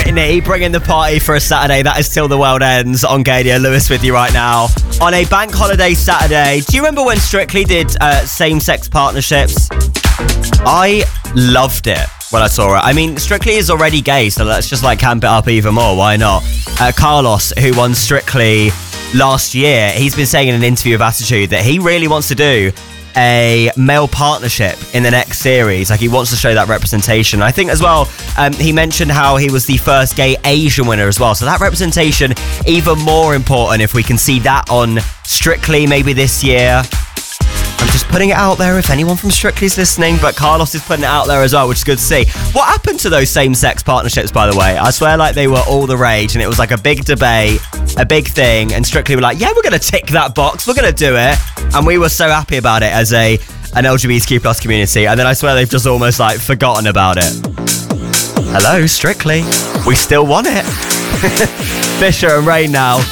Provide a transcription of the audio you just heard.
Britney bringing the party for a Saturday. That is Till the World Ends on Gadio. Lewis with you right now on a bank holiday Saturday. Do you remember when Strictly did same-sex partnerships? I loved it when I saw it. I mean, Strictly is already gay, so let's just like camp it up even more. Why not? Carlos, who won Strictly last year, he's been saying in an interview with Attitude that he really wants to do a male partnership in the next series. Like, he wants to show that representation. I think as well, he mentioned how he was the first gay Asian winner as well, so that representation even more important if we can see that on Strictly maybe this year. I'm just putting it out there if anyone from Strictly's listening, but Carlos is putting it out there as well, which is good to see. What happened to those same-sex partnerships, by the way? I swear like they were all the rage, and it was like a big debate, a big thing, and Strictly were like, yeah, we're going to tick that box, we're going to do it. And we were so happy about it as an LGBTQ plus community, and then I swear they've just almost like forgotten about it. Hello, Strictly. We still want it. Fisher and Rain now